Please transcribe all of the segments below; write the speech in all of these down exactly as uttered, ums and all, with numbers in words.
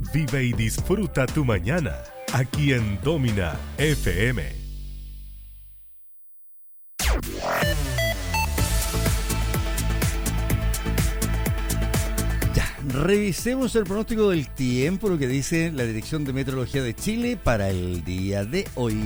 Vive y disfruta tu mañana, aquí en Domina F M. Ya, revisemos el pronóstico del tiempo, lo que dice la Dirección de Meteorología de Chile para el día de hoy.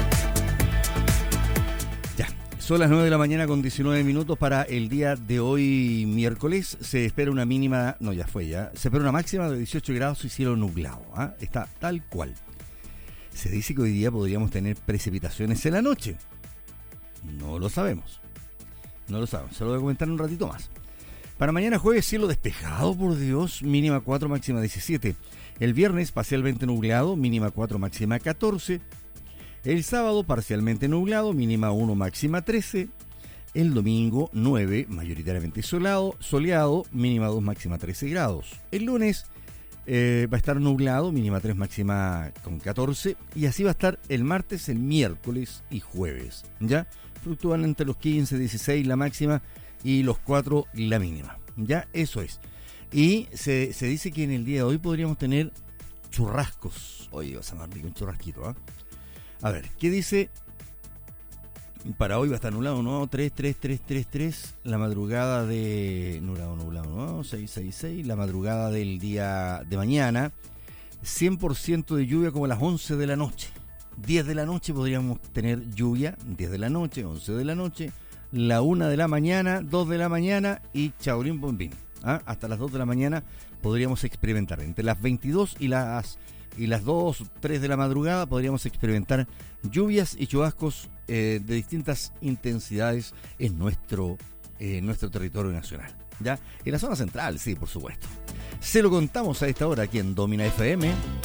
Ya, son las nueve de la mañana con diecinueve minutos para el día de hoy, miércoles. Se espera una mínima, no, ya fue ya, se espera una máxima de dieciocho grados y cielo nublado, ¿eh? Está tal cual. Se dice que hoy día podríamos tener precipitaciones en la noche. No lo sabemos. No lo sabemos, se lo voy a comentar un ratito más. Para mañana jueves, cielo despejado, por Dios, mínima cuatro, máxima diecisiete. El viernes, parcialmente nublado, mínima cuatro, máxima catorce. El sábado, parcialmente nublado, mínima uno, máxima trece. El domingo, nueve, mayoritariamente soleado, soleado, mínima dos, máxima trece grados. El lunes eh, va a estar nublado, mínima tres, máxima con catorce. Y así va a estar el martes, el miércoles y jueves. ¿Ya? Fluctúan entre los quince, dieciséis la máxima y los cuatro la mínima. ¿Ya? Eso es. Y se, se dice que en el día de hoy podríamos tener churrascos. Oye, vas a dar un churrasquito, ¿ah? ¿eh? A ver, ¿qué dice? Para hoy va a estar nublado, ¿no? tres, tres, tres, tres, tres. La madrugada de... Nublado, nublado, ¿no? seis, seis, seis. La madrugada del día de mañana. cien por ciento de lluvia como a las once de la noche. diez de la noche podríamos tener lluvia. diez de la noche, once de la noche. La una de la mañana, dos de la mañana y chaurín bombín. ¿Ah? Hasta las dos de la mañana podríamos experimentar. Entre las veintidós y las... y las dos, tres de la madrugada podríamos experimentar lluvias y chubascos eh, de distintas intensidades en nuestro, eh, en nuestro territorio nacional. ¿Ya? En la zona central, sí, por supuesto. Se lo contamos a esta hora aquí en Domina F M.